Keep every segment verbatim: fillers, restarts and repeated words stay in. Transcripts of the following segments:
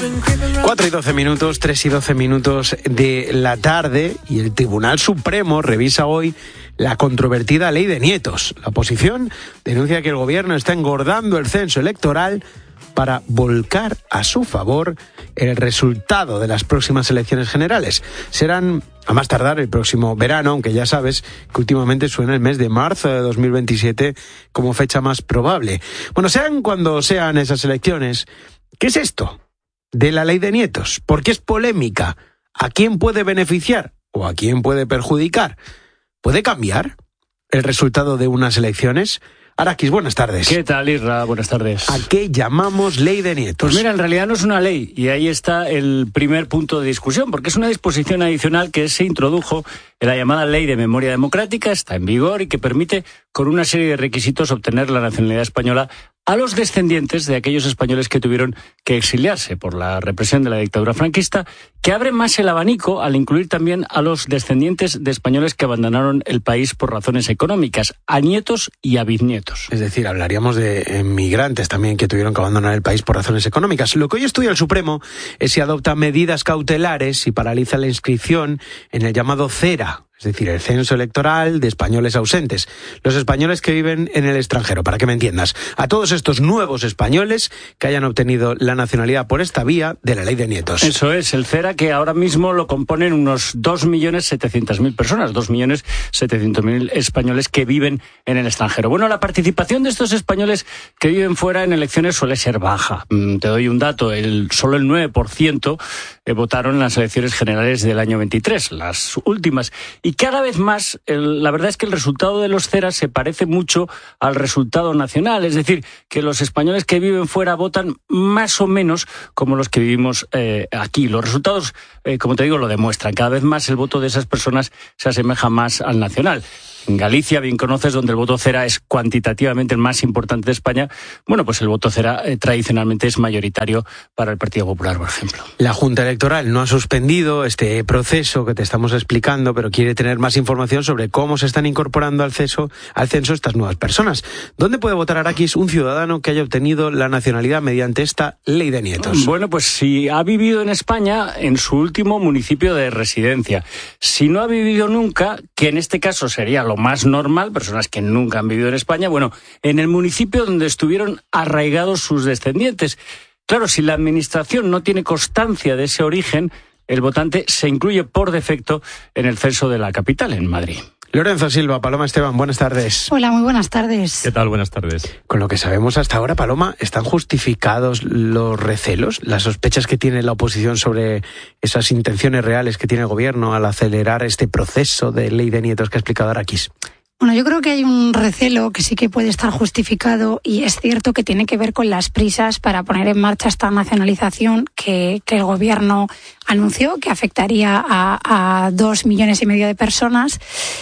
cuatro y doce minutos, tres y doce minutos de la tarde, y el Tribunal Supremo revisa hoy la controvertida ley de nietos. La oposición denuncia que el gobierno está engordando el censo electoral para volcar a su favor el resultado de las próximas elecciones generales. Serán a más tardar el próximo verano, aunque ya sabes que últimamente suena el mes de marzo de dos mil veintisiete como fecha más probable. Bueno, sean cuando sean esas elecciones, ¿qué es esto de la ley de nietos? ¿Por qué es polémica? ¿A quién puede beneficiar o a quién puede perjudicar? ¿Puede cambiar el resultado de unas elecciones? Arakis, buenas tardes. ¿Qué tal, Isra? Buenas tardes. ¿A qué llamamos ley de nietos? Pues mira, en realidad no es una ley, y ahí está el primer punto de discusión, porque es una disposición adicional que se introdujo en la llamada Ley de Memoria Democrática, está en vigor y que permite, con una serie de requisitos, obtener la nacionalidad española a los descendientes de aquellos españoles que tuvieron que exiliarse por la represión de la dictadura franquista, que abre más el abanico al incluir también a los descendientes de españoles que abandonaron el país por razones económicas, a nietos y a bisnietos. Es decir, hablaríamos de emigrantes también que tuvieron que abandonar el país por razones económicas. Lo que hoy estudia el Supremo es si adopta medidas cautelares y paraliza la inscripción en el llamado CERA, es decir, el censo electoral de españoles ausentes, los españoles que viven en el extranjero, para que me entiendas, a todos estos nuevos españoles que hayan obtenido la nacionalidad por esta vía de la ley de nietos. Eso es, el CERA, que ahora mismo lo componen unos dos millones setecientos mil personas, dos millones setecientos mil españoles que viven en el extranjero. Bueno, la participación de estos españoles que viven fuera en elecciones suele ser baja. Te doy un dato, el, solo el nueve por ciento votaron en las elecciones generales del año veintitrés, las últimas. Y cada vez más, el, la verdad es que el resultado de los CERA se parece mucho al resultado nacional. Es decir, que los españoles que viven fuera votan más o menos como los que vivimos eh, aquí. Los resultados, eh, como te digo, lo demuestran. Cada vez más el voto de esas personas se asemeja más al nacional. En Galicia, bien conoces, donde el voto CERA es cuantitativamente el más importante de España, bueno, pues el voto CERA eh, tradicionalmente es mayoritario para el Partido Popular, por ejemplo. La Junta Electoral no ha suspendido este proceso que te estamos explicando, pero quiere tener más información sobre cómo se están incorporando al censo, al censo estas nuevas personas. ¿Dónde puede votar, Arakis, un ciudadano que haya obtenido la nacionalidad mediante esta ley de nietos? Bueno, pues si ha vivido en España, en su último municipio de residencia. Si no ha vivido nunca, que en este caso sería lo más normal, personas que nunca han vivido en España, bueno, en el municipio donde estuvieron arraigados sus descendientes. Claro, si la administración no tiene constancia de ese origen, el votante se incluye por defecto en el censo de la capital, en Madrid. Lorenzo Silva, Paloma Esteban, buenas tardes. Hola, muy buenas tardes. ¿Qué tal? Buenas tardes. Con lo que sabemos hasta ahora, Paloma, ¿están justificados los recelos, las sospechas que tiene la oposición sobre esas intenciones reales que tiene el gobierno al acelerar este proceso de ley de nietos que ha explicado Arakis? Bueno, yo creo que hay un recelo que sí que puede estar justificado, y es cierto que tiene que ver con las prisas para poner en marcha esta nacionalización que, que el gobierno anunció, que afectaría a, a dos millones y medio de personas,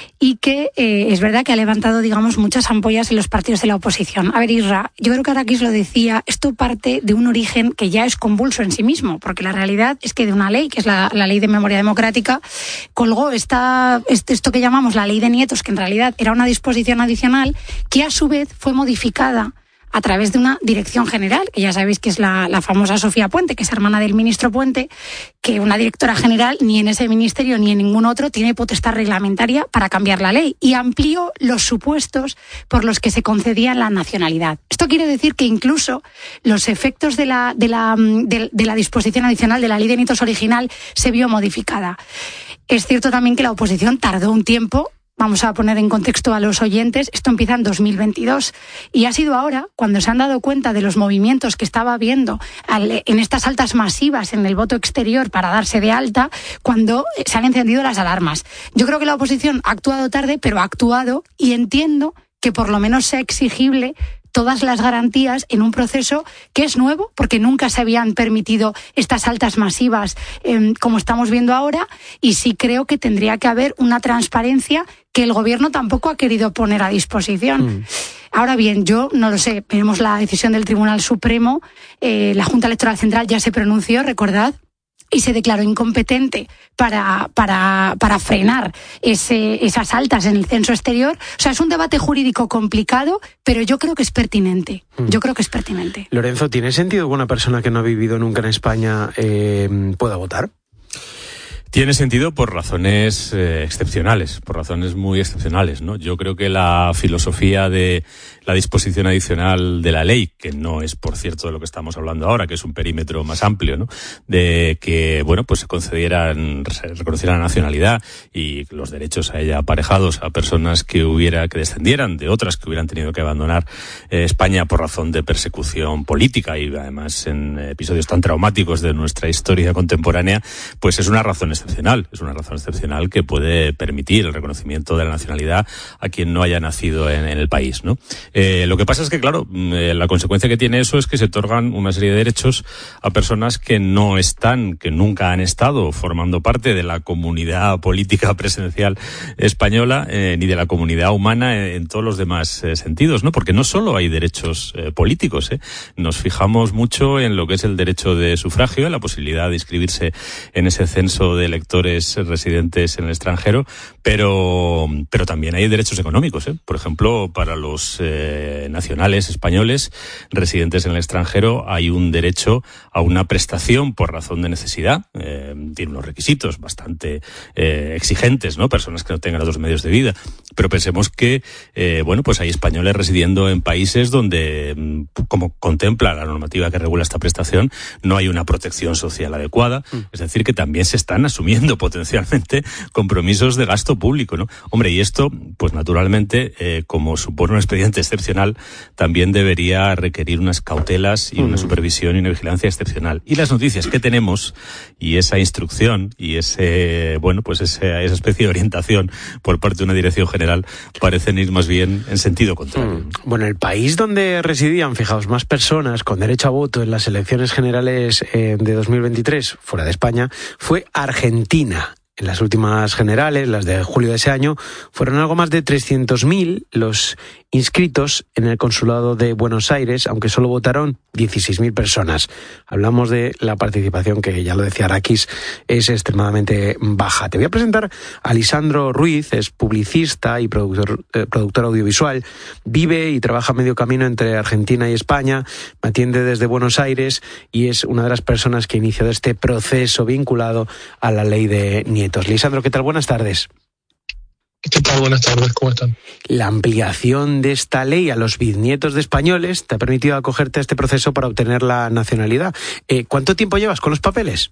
y que eh, es verdad que ha levantado, digamos, muchas ampollas en los partidos de la oposición. A ver, Isra, yo creo que Arakis lo decía, esto parte de un origen que ya es convulso en sí mismo, porque la realidad es que de una ley, que es la, la Ley de Memoria Democrática, colgó esta, este, esto que llamamos la Ley de Nietos, que en realidad era una disposición adicional, que a su vez fue modificada a través de una dirección general, que ya sabéis que es la, la famosa Sofía Puente, que es hermana del ministro Puente, que una directora general ni en ese ministerio ni en ningún otro tiene potestad reglamentaria para cambiar la ley, y amplió los supuestos por los que se concedía la nacionalidad. Esto quiere decir que incluso los efectos de la, de la, de, de la disposición adicional de la Ley de Nietos original se vio modificada. Es cierto también que la oposición tardó un tiempo. Vamos a poner en contexto a los oyentes, esto empieza en dos mil veintidós y ha sido ahora cuando se han dado cuenta de los movimientos que estaba habiendo en estas altas masivas en el voto exterior para darse de alta, cuando se han encendido las alarmas. Yo creo que la oposición ha actuado tarde, pero ha actuado, y entiendo que por lo menos sea exigible todas las garantías en un proceso que es nuevo, porque nunca se habían permitido estas altas masivas eh, como estamos viendo ahora, y sí creo que tendría que haber una transparencia que el gobierno tampoco ha querido poner a disposición. Mm. Ahora bien, yo no lo sé, veremos la decisión del Tribunal Supremo, eh, la Junta Electoral Central ya se pronunció, recordad, y se declaró incompetente para, para, para frenar ese, esas altas en el censo exterior. O sea, es un debate jurídico complicado, pero yo creo que es pertinente. Yo creo que es pertinente. Lorenzo, ¿tiene sentido que una persona que no ha vivido nunca en España eh, pueda votar? Tiene sentido por razones eh, excepcionales, por razones muy excepcionales, ¿no? Yo creo que la filosofía de la disposición adicional de la ley, que no es, por cierto, de lo que estamos hablando ahora, que es un perímetro más amplio, ¿no? De que, bueno, pues se concedieran, se reconociera la nacionalidad y los derechos a ella aparejados a personas que hubiera, que descendieran de otras que hubieran tenido que abandonar eh, España por razón de persecución política y además en episodios tan traumáticos de nuestra historia contemporánea, pues es una razón excepcional, es una razón excepcional que puede permitir el reconocimiento de la nacionalidad a quien no haya nacido en, en el país, ¿no? Eh, lo que pasa es que, claro, eh, la consecuencia que tiene eso es que se otorgan una serie de derechos a personas que no están, que nunca han estado formando parte de la comunidad política presencial española, eh, ni de la comunidad humana en, en todos los demás eh, sentidos, ¿no? Porque no solo hay derechos eh, políticos, ¿eh? Nos fijamos mucho en lo que es el derecho de sufragio, en la posibilidad de inscribirse en ese censo de electores residentes en el extranjero, pero, pero también hay derechos económicos, ¿eh? Por ejemplo, para los eh, nacionales españoles residentes en el extranjero hay un derecho a una prestación por razón de necesidad. Eh, tiene unos requisitos bastante eh, exigentes, ¿no? Personas que no tengan otros medios de vida. Pero pensemos que, eh, bueno, pues hay españoles residiendo en países donde, como contempla la normativa que regula esta prestación, no hay una protección social adecuada. Mm. Es decir, que también se están asumiendo potencialmente compromisos de gasto público, ¿no? Hombre, y esto, pues naturalmente, eh, como supone un expediente excepcional, también debería requerir unas cautelas y una supervisión y una vigilancia excepcional. Y las noticias que tenemos y esa instrucción y ese, bueno, pues ese, esa especie de orientación por parte de una dirección general parecen ir más bien en sentido contrario. Mm. Bueno, el país donde residían, fijaos, más personas con derecho a voto en las elecciones generales eh, de dos mil veintitrés, fuera de España, fue Argentina. En las últimas generales, las de julio de ese año, fueron algo más de trescientos mil los inscritos en el Consulado de Buenos Aires, aunque solo votaron dieciséis mil personas. Hablamos de la participación que, ya lo decía Arakis, es extremadamente baja. Te voy a presentar a Lisandro Ruiz, es publicista y productor, eh, productor audiovisual. Vive y trabaja medio camino entre Argentina y España, me atiende desde Buenos Aires y es una de las personas que ha iniciado este proceso vinculado a la ley de nietos. Lisandro, ¿qué tal? Buenas tardes. ¿Qué tal? Buenas tardes, ¿cómo están? La ampliación de esta ley a los bisnietos de españoles te ha permitido acogerte a este proceso para obtener la nacionalidad. Eh, ¿Cuánto tiempo llevas con los papeles?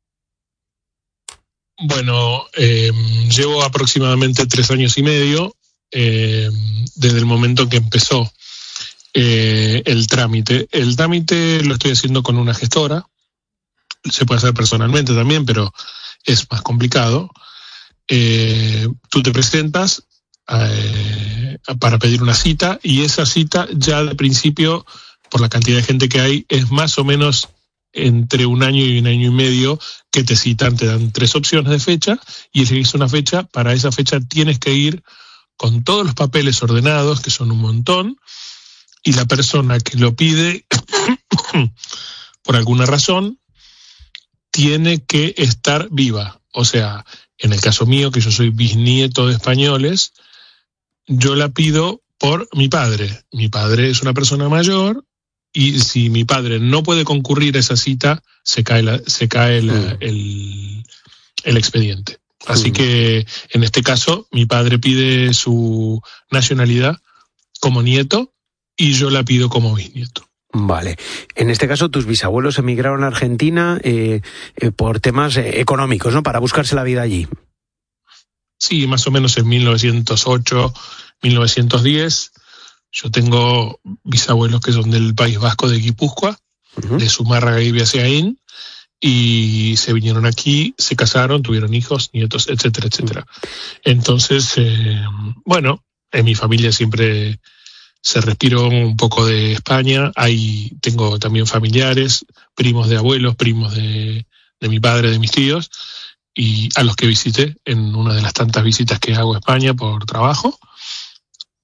Bueno, eh, llevo aproximadamente tres años y medio eh, desde el momento que empezó eh, el trámite. El trámite lo estoy haciendo con una gestora. Se puede hacer personalmente también, pero es más complicado. Eh, tú te presentas eh, para pedir una cita y esa cita ya de principio, por la cantidad de gente que hay, es más o menos entre un año y un año y medio que te citan, te dan tres opciones de fecha y elegís una fecha. Para esa fecha tienes que ir con todos los papeles ordenados, que son un montón, y la persona que lo pide, por alguna razón, tiene que estar viva. O sea, en el caso mío, que yo soy bisnieto de españoles, yo la pido por mi padre. Mi padre es una persona mayor y si mi padre no puede concurrir a esa cita, se cae, la, se cae la, mm. el, el expediente. Así mm. que en este caso, mi padre pide su nacionalidad como nieto y yo la pido como bisnieto. Vale. En este caso, tus bisabuelos emigraron a Argentina eh, eh, por temas eh, económicos, ¿no? Para buscarse la vida allí. Sí, más o menos en mil novecientos ocho, mil novecientos diez. Yo tengo bisabuelos que son del País Vasco de Guipúzcoa, uh-huh. de Zumárraga y Biaseaín, y se vinieron aquí, se casaron, tuvieron hijos, nietos, etcétera, etcétera. Uh-huh. Entonces, eh, bueno, en mi familia siempre se respiró un poco de España. Ahí tengo también familiares, primos de abuelos, primos de, de mi padre, de mis tíos, y a los que visité en una de las tantas visitas que hago a España por trabajo.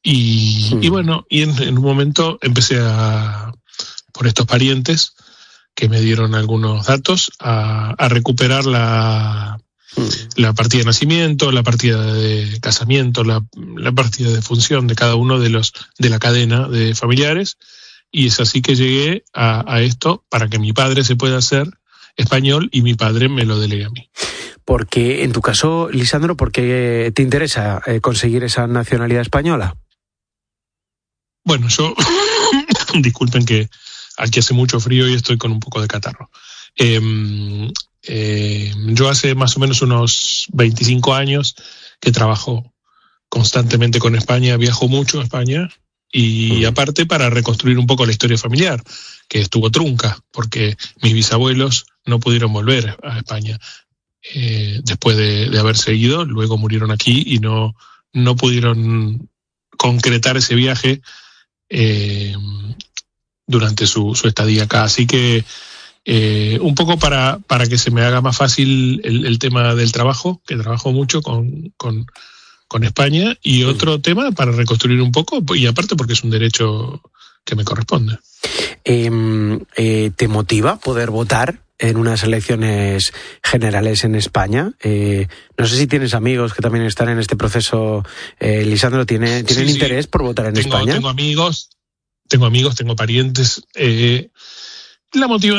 Y, sí. y bueno, y en, en un momento empecé a, por estos parientes, que me dieron algunos datos, a, a recuperar la, la partida de nacimiento, la partida de casamiento, la, la partida de función de cada uno de los de la cadena de familiares, y es así que llegué a, a esto para que mi padre se pueda hacer español y mi padre me lo delegue a mí. Porque, en tu caso, Lisandro, ¿por qué te interesa eh, conseguir esa nacionalidad española? Bueno, yo, disculpen que aquí hace mucho frío y estoy con un poco de catarro. Eh, eh, yo hace más o menos unos veinticinco años que trabajo constantemente con España, viajo mucho a España, y uh-huh. aparte para reconstruir un poco la historia familiar, que estuvo trunca, porque mis bisabuelos no pudieron volver a España. Eh, después de, de haberse ido, luego murieron aquí y no, no pudieron concretar ese viaje eh, durante su, su estadía acá. Así que eh, un poco para, para que se me haga más fácil el, el tema del trabajo, que trabajo mucho con, con, con España, y otro tema para reconstruir un poco, y aparte porque es un derecho que me corresponde. Eh, eh, ¿Te motiva poder votar en unas elecciones generales en España? Eh, no sé si tienes amigos que también están en este proceso. Eh, Lisandro, ¿tiene, ¿tienen sí, interés sí. por votar en tengo, España? Tengo amigos, tengo amigos, tengo parientes. Eh, la, motiva-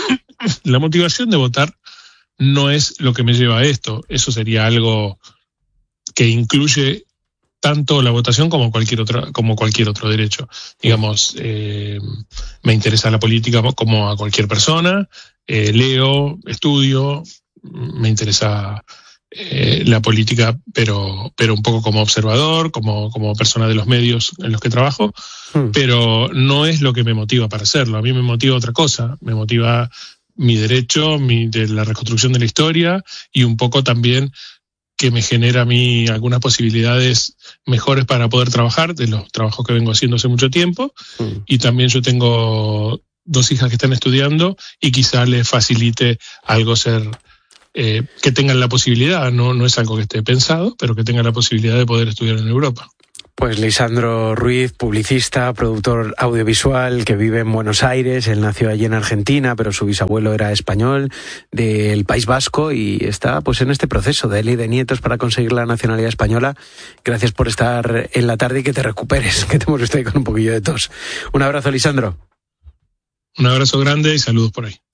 la motivación de votar no es lo que me lleva a esto. Eso sería algo que incluye tanto la votación como cualquier otro, como cualquier otro derecho. Digamos, eh, me interesa la política como a cualquier persona. Eh, leo, estudio, me interesa eh, la política, pero, pero un poco como observador, como, como persona de los medios en los que trabajo, hmm. pero no es lo que me motiva para hacerlo. A mí me motiva otra cosa, me motiva mi derecho, mi, de la reconstrucción de la historia, y un poco también que me genera a mí algunas posibilidades mejores para poder trabajar, de los trabajos que vengo haciendo hace mucho tiempo, hmm. y también yo tengo dos hijas que están estudiando y quizá les facilite algo ser, eh, que tengan la posibilidad, no, no es algo que esté pensado, pero que tengan la posibilidad de poder estudiar en Europa. Pues Lisandro Ruiz, publicista, productor audiovisual, que vive en Buenos Aires. Él nació allí en Argentina, pero su bisabuelo era español, del País Vasco, y está pues en este proceso de ley de nietos para conseguir la nacionalidad española. Gracias por estar en la tarde y que te recuperes, que te hemos visto ahí con un poquillo de tos. Un abrazo, Lisandro. Un abrazo grande y saludos por ahí.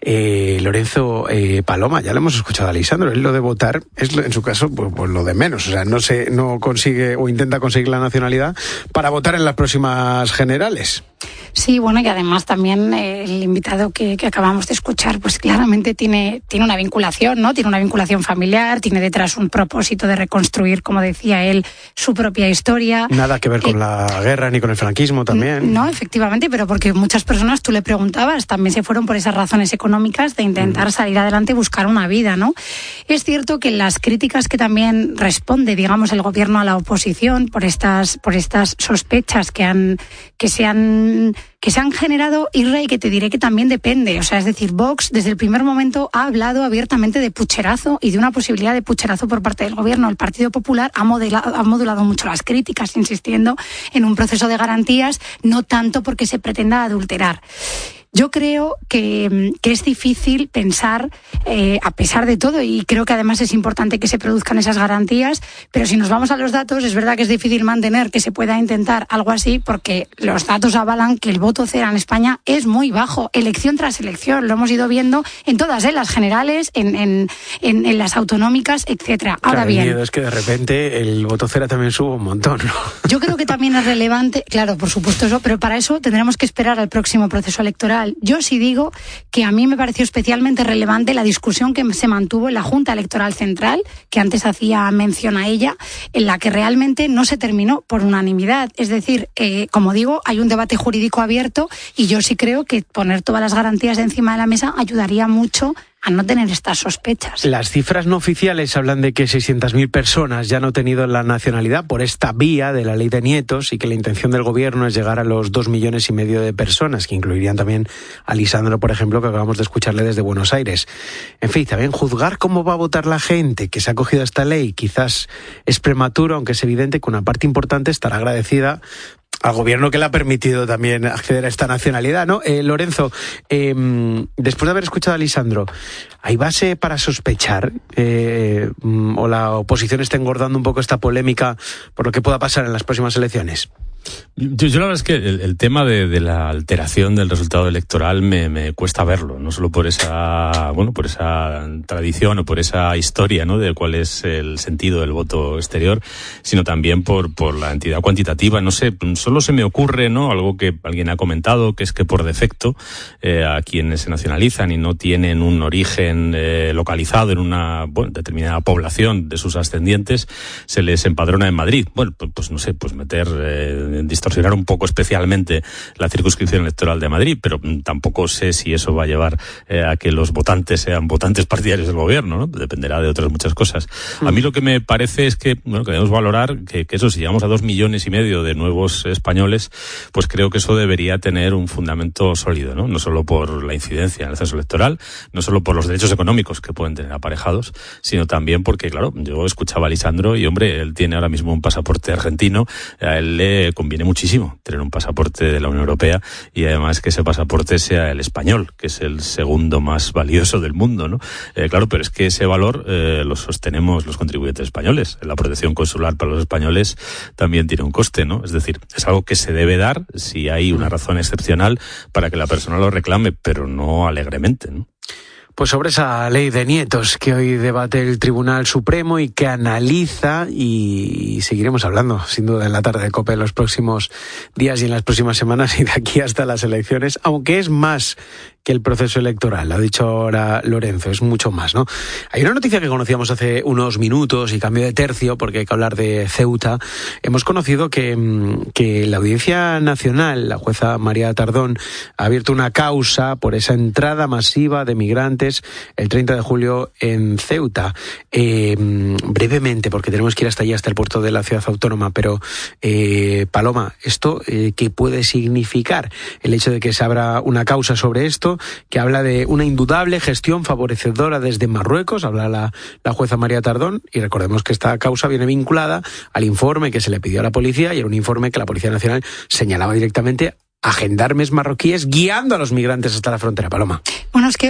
Eh, Lorenzo eh, Paloma, ya lo hemos escuchado a Lisandro, él lo de votar es en su caso pues, pues lo de menos, o sea, no se, no consigue o intenta conseguir la nacionalidad para votar en las próximas generales. Sí, bueno, y además también eh, el invitado que, que acabamos de escuchar, pues claramente tiene, tiene una vinculación, ¿no? Tiene una vinculación familiar, tiene detrás un propósito de reconstruir, como decía él, su propia historia. Nada que ver con eh, la guerra ni con el franquismo también. No, efectivamente, pero porque muchas personas, tú le preguntabas, también se fueron por esas razones económicas de intentar mm. salir adelante y buscar una vida, ¿no? Es cierto que las críticas que también responde, digamos, el gobierno a la oposición por estas, por estas sospechas que han, que se han que se han generado, Irra, y que te diré que también depende. O sea, es decir, Vox desde el primer momento ha hablado abiertamente de pucherazo y de una posibilidad de pucherazo por parte del gobierno. El Partido Popular ha modulado, ha modulado mucho las críticas, insistiendo en un proceso de garantías, no tanto porque se pretenda adulterar. Yo creo que, que es difícil pensar, eh, a pesar de todo, y creo que además es importante que se produzcan esas garantías, pero si nos vamos a los datos, es verdad que es difícil mantener que se pueda intentar algo así, porque los datos avalan que el voto cero en España es muy bajo, elección tras elección, lo hemos ido viendo en todas, ¿eh? Las generales, en, en, en, en las autonómicas, etcétera. Ahora claro, bien, el miedo es que de repente el voto cero también sube un montón, ¿no? Yo creo que también es relevante, claro, por supuesto eso, pero para eso tendremos que esperar al próximo proceso electoral. Yo sí digo que a mí me pareció especialmente relevante la discusión que se mantuvo en la Junta Electoral Central, que antes hacía mención a ella, en la que realmente no se terminó por unanimidad. Es decir, eh, como digo, hay un debate jurídico abierto y yo sí creo que poner todas las garantías encima de la mesa ayudaría mucho a no tener estas sospechas. Las cifras no oficiales hablan de que seiscientas mil personas ya han obtenido la nacionalidad por esta vía de la ley de nietos, y que la intención del gobierno es llegar a los dos millones y medio de personas, que incluirían también a Lisandro, por ejemplo, que acabamos de escucharle desde Buenos Aires. En fin, también juzgar cómo va a votar la gente que se ha acogido a esta ley quizás es prematuro, aunque es evidente que una parte importante estará agradecida al gobierno que le ha permitido también acceder a esta nacionalidad, ¿no? Eh, Lorenzo, eh, después de haber escuchado a Lisandro, ¿hay base para sospechar eh, o la oposición está engordando un poco esta polémica por lo que pueda pasar en las próximas elecciones? Yo, yo la verdad es que el, el tema de, de la alteración del resultado electoral me, me cuesta verlo, no solo por esa, bueno, por esa tradición o por esa historia, ¿no? De cuál es el sentido del voto exterior, sino también por, por la entidad cuantitativa. No sé, solo se me ocurre, ¿no? Algo que alguien ha comentado, que es que por defecto eh, a quienes se nacionalizan y no tienen un origen eh, localizado en una bueno, determinada población de sus ascendientes, se les empadrona en Madrid. Bueno, pues, pues no sé, pues meter eh, distorsionar un poco especialmente la circunscripción electoral de Madrid, pero tampoco sé si eso va a llevar eh, a que los votantes sean votantes partidarios del gobierno, ¿no? Dependerá de otras muchas cosas. Mm. A mí lo que me parece es que, bueno, que debemos valorar que, que eso, si llegamos a dos millones y medio de nuevos españoles, pues creo que eso debería tener un fundamento sólido, ¿no? No solo por la incidencia en el censo electoral, no solo por los derechos económicos que pueden tener aparejados, sino también porque, claro, yo escuchaba a Lisandro y, hombre, él tiene ahora mismo un pasaporte argentino, a él le conviene muchísimo tener un pasaporte de la Unión Europea y además que ese pasaporte sea el español, que es el segundo más valioso del mundo, ¿no? Eh, claro, pero es que ese valor eh, lo sostenemos los contribuyentes españoles. La protección consular para los españoles también tiene un coste, ¿no? Es decir, es algo que se debe dar si hay una razón excepcional para que la persona lo reclame, pero no alegremente, ¿no? Pues sobre esa ley de nietos que hoy debate el Tribunal Supremo y que analiza, y seguiremos hablando sin duda en la tarde de COPE en los próximos días y en las próximas semanas y de aquí hasta las elecciones, aunque es más que el proceso electoral, lo ha dicho ahora Lorenzo, es mucho más, ¿no? Hay una noticia que conocíamos hace unos minutos y cambio de tercio porque hay que hablar de Ceuta. Hemos conocido que, que la Audiencia Nacional, la jueza María Tardón, ha abierto una causa por esa entrada masiva de migrantes el treinta de julio en Ceuta. Eh, brevemente, porque tenemos que ir hasta allí, hasta el puerto de la ciudad autónoma, pero eh, Paloma, ¿esto eh, qué puede significar? El hecho de que se abra una causa sobre esto, que habla de una indudable gestión favorecedora desde Marruecos, habla la, la jueza María Tardón, y recordemos que esta causa viene vinculada al informe que se le pidió a la policía, y era un informe que la Policía Nacional señalaba directamente a gendarmes marroquíes guiando a los migrantes hasta la frontera. Paloma. Bueno, es que